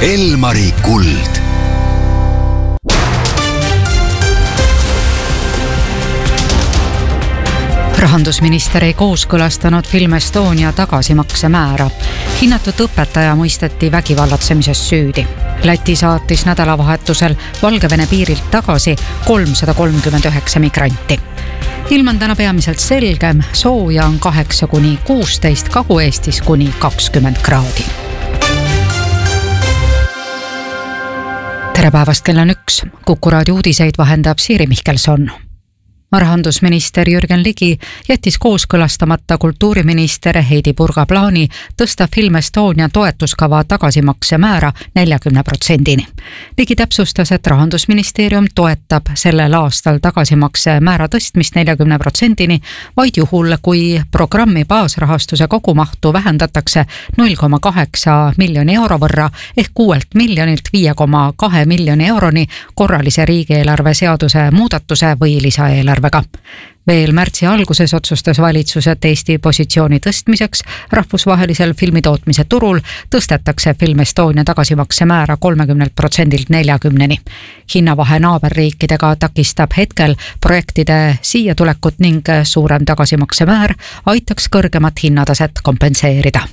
Elmari kuld. Rahandusminister ei kooskõlastanud Film Estonia tagasimakse määra. Hinnatud õpetaja mõisteti vägivallatsemisest süüdi. Läti saatis nädalavahetusel Valgevene piirilt tagasi 339 migranti. Ilm on täna peamiselt selgem, sooja on 8–16, Kagu-Eestis kuni 20 kraadi. Tere päevast, kell on 1. Kuku raadio uudiseid vahendab Siiri Mihkelson. Rahandusminister Jürgen Ligi jättis kooskõlastamata kultuuriminister Heidi Purga plaani tõsta Film Estonia toetuskava tagasimakse määra 40%. Ligi täpsustas, et Rahandusministeerium toetab sellel aastal tagasimakse määra tõstmist 40% vaid juhul, kui programmi baasrahastuse kogumahtu vähendatakse 0,8 miljoni euro võrra ehk 6 miljonilt 5,2 miljoni euroni korralise riigieelarve seaduse muudatuse või lisaeelarve. Veel märtsi alguses otsustas valitsus, et Eesti positsiooni tõstmiseks rahvusvahelisel filmitootmise turul tõstetakse Film Estonia tagasimakse määra 30%-lt 40%-ni. Hinnavahe naaberriikidega takistab hetkel projektide siia tulekut ning suurem tagasimakse määr aitaks kõrgemat hinnataset kompenseerida.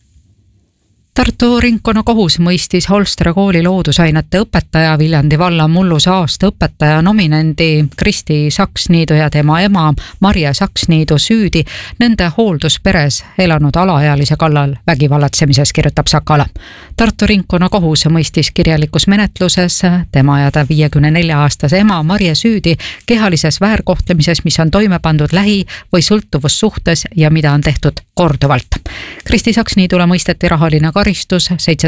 Tartu ringkonnakohus mõistis Holstra kooli loodusainete õpetaja Viljandi valla Mulluse aasta õpetaja nominendi Kristi Saksniidu ja tema ema Marje Saksniidu süüdi nende hooldusperes elanud alaealise kallal vägivallatsemises, kirjutab Sakala. Tartu ringkonnakohus mõistis kirjalikus menetluses tema ja ta 54-aastase ema Marje süüdi kehalises väärkohtlemises, mis on toime pandud lähi- või sõltuvussuhtes ja mida on tehtud korduvalt. Kristi Saksniidule mõisteti rahaline karistus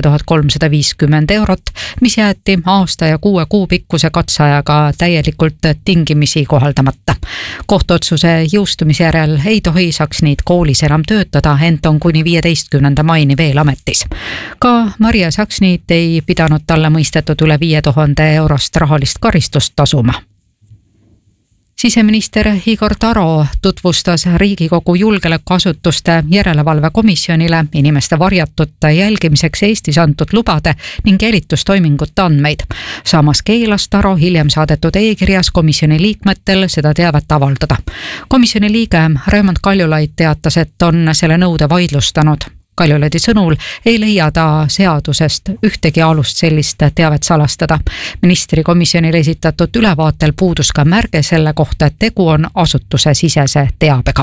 7350 eurot, mis jäeti aasta ja 6 kuu pikkuse katseajaga täielikult tingimisi kohaldamata. Kohtuotsuse jõustumise järel ei tohi Saksniid koolis enam töötada, ent on kuni 15. maini veel ametis. Ka Marje Saksniid ei pidanud talle mõistetud üle 5000 eurost rahalist karistust tasuma. Siseminister Igor Taro tutvustas Riigikogu julgeolekuasutuste järelevalvekomisjonile inimeste varjatud jälgimiseks Eestis antud lubade ning jälitustoimingute andmeid. Samas keelas Taro hiljem saadetud e-kirjas komisjoni liikmetel seda teavet avaldada. Komisjoni liige Raimond Kaljulaid teatas, et on selle nõude vaidlustanud. Kaljulaidi sõnul ei leia ta seadusest ühtegi alust sellist teavet salastada. Ministri komisjonile esitatud ülevaatel puudus ka märge selle kohta, et tegu on asutuse sisese teabega.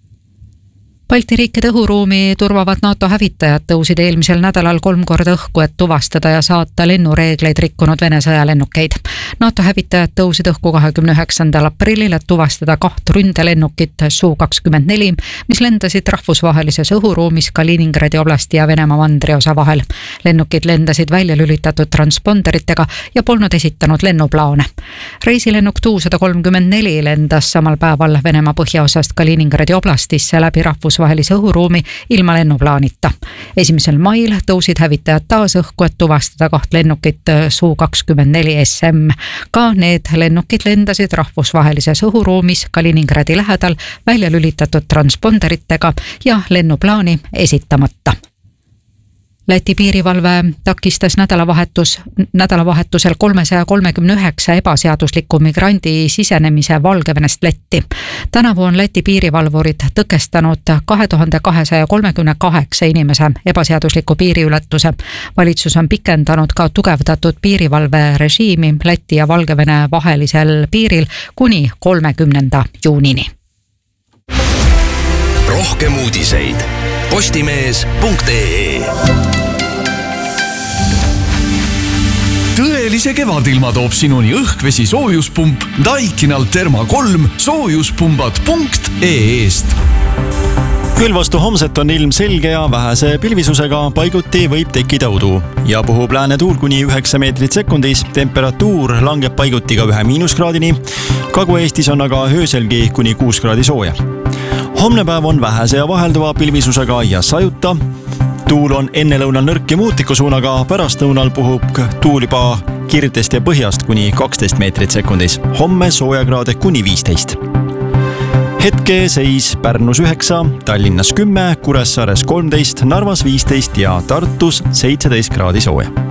Balti riikide õhuruumi turvavad NATO hävitajad tõusid eelmisel nädalal 3 korda õhku, et tuvastada ja saata lennureegleid rikkunud Vene sõjalennukeid. NATO hävitajad tõusid õhku 29. aprillil, et tuvastada 2 ründelennukit Su-24, mis lendasid rahvusvahelises õhuruumis Kaliningradi oblasti ja Venemaa mandriosa vahel. Lennukid lendasid välja lülitatud transponderitega ja polnud esitanud lennuplaane. Reisilennuk Tu-134 lendas samal päeval Venemaa põhjaosast Kaliningradi oblastisse läbi rahvusvahelise õhuruumi ilma lennuplaanita. 1. mail tõusid hävitajad taas õhku, et tuvastada 2 lennukit Su-24 SM. Ka need lennukid lendasid rahvusvahelises õhuruumis Kaliningradi lähedal välja lülitatud transponderitega ja lennuplaani esitamata. Läti piirivalve takistas nädalavahetusel 339 ebaseadusliku migrandi sisenemise Valgevenest Lätti. Tänavu on Läti piirivalvurid tõkestanud 2238 inimese ebaseadusliku piiriületuse. Valitsus on pikendanud ka tugevdatud piirivalve režiimi Läti ja Valgevene vahelisel piiril kuni 30. juunini. Rohkem uudiseid postimees.ee. Tõelise kevadilma toob sinuni õhkvesi soojuspump Daikinalt Therma 3 soojuspumbad.ee-st. Küll vastu homset on ilm selge ja vähese pilvisusega, paiguti võib tekkida udu ja puhub lääne tuul kuni 9 meetrit sekundis. Temperatuur langeb paiguti ka 1 kraadini. Kagu-Eestis on aga ööselgi kuni 6 kraadi sooja. Homne päev on vähese ja vahelduva pilvisusega ja sajuta. Tuul on ennelõunal nõrk ja muutiku suunaga, pärastlõunal puhub tuul juba kirdest ja põhjast kuni 12 meetrit sekundis. Homme soojakraade kuni 15. Hetke seis Pärnus 9, Tallinnas 10, Kuressaares 13, Narvas 15 ja Tartus 17 kraadi sooja.